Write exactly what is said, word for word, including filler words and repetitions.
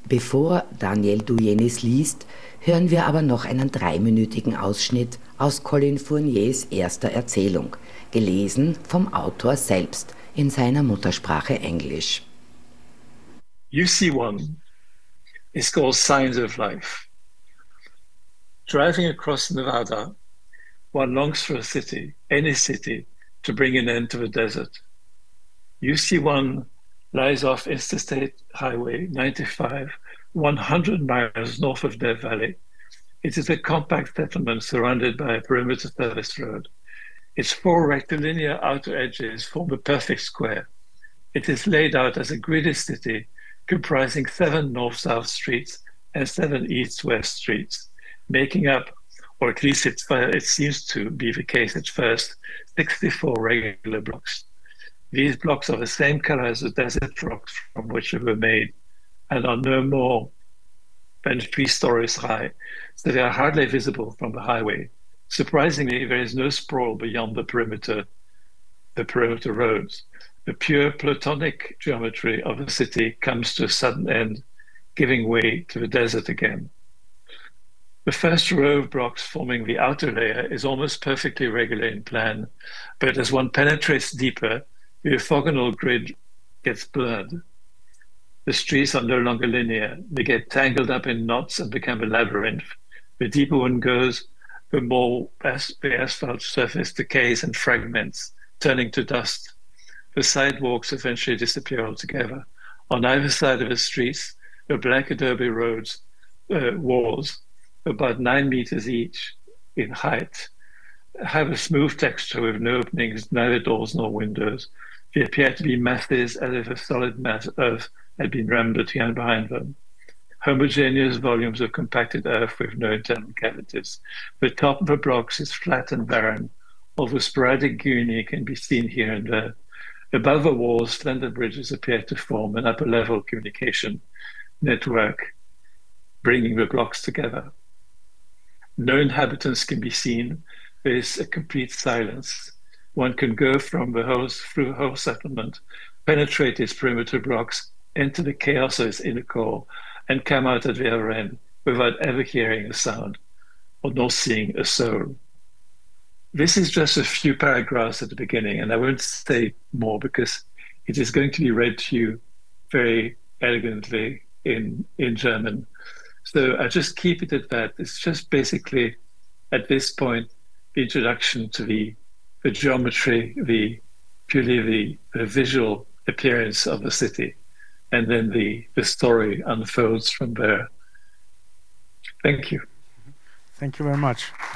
Bevor Daniel Douyenis liest, hören wir aber noch einen dreiminütigen Ausschnitt aus Colin Fourniers erster Erzählung, gelesen vom Autor selbst in seiner Muttersprache Englisch. U C one is called Signs of Life. Driving across Nevada, one longs for a city, any city, to bring an end to the desert. U C one lies off Interstate Highway ninety-five, one hundred miles north of Death Valley. It is a compact settlement surrounded by a perimeter service road. Its four rectilinear outer edges form a perfect square. It is laid out as a gridded city comprising seven north-south streets and seven east-west streets, making up, or at least it, it seems to be the case at first, sixty-four regular blocks. These blocks are the same color as the desert rocks from which they were made and are no more than three stories high, so they are hardly visible from the highway. Surprisingly, there is no sprawl beyond the perimeter, the perimeter roads. The pure Platonic geometry of the city comes to a sudden end, giving way to the desert again. The first row of blocks forming the outer layer is almost perfectly regular in plan, but as one penetrates deeper, the orthogonal grid gets blurred. The streets are no longer linear. They get tangled up in knots and become a labyrinth. The deeper one goes, the more as the asphalt surface decays and fragments, turning to dust. The sidewalks eventually disappear altogether. On either side of the streets, the black adobe roads, uh, walls, about nine meters each in height, have a smooth texture with no openings, neither doors nor windows. They appear to be masses as if a solid mass of earth had been rammed between behind them. Homogeneous volumes of compacted earth with no internal cavities. The top of the blocks is flat and barren, although sporadic greenery can be seen here and there. Above the walls, slender bridges appear to form an upper-level communication network, bringing the blocks together. No inhabitants can be seen. There is a complete silence. One can go from the whole, through the whole settlement, penetrate its perimeter blocks, enter the chaos of its inner core, and come out at the other end without ever hearing a sound or nor seeing a soul. This is just a few paragraphs at the beginning, and I won't say more because it is going to be read to you very elegantly in, in German. So I just keep it at that. It's just basically, at this point, the introduction to the, the geometry, the purely the, the visual appearance of the city. And then the, the story unfolds from there. Thank you. Thank you very much.